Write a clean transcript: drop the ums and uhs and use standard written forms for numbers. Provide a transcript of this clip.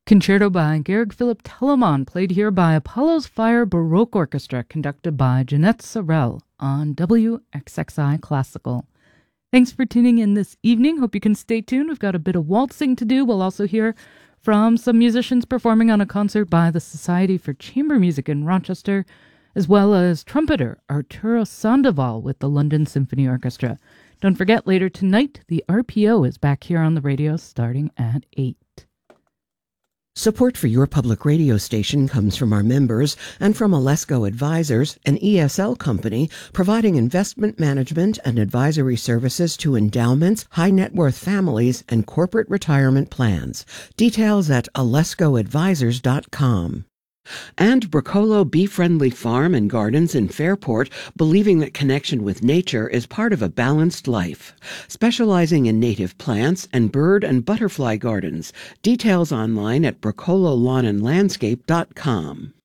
Concerto by Georg Philipp Telemann, played here by Apollo's Fire Baroque Orchestra, conducted by Jeanette Sorel on WXXI Classical. Thanks for tuning in this evening. Hope you can stay tuned. We've got a bit of waltzing to do. We'll also hear from some musicians performing on a concert by the Society for Chamber Music in Rochester, as well as trumpeter Arturo Sandoval with the London Symphony Orchestra. Don't forget, later tonight, the RPO is back here on the radio starting at 8. Support for your public radio station comes from our members and from Alesco Advisors, an ESL company providing investment management and advisory services to endowments, high net worth families, and corporate retirement plans. Details at alescoadvisors.com. And Bracolo Bee-Friendly Farm and Gardens in Fairport, believing that connection with nature is part of a balanced life. Specializing in native plants and bird and butterfly gardens. Details online at bracololawnandlandscape.com.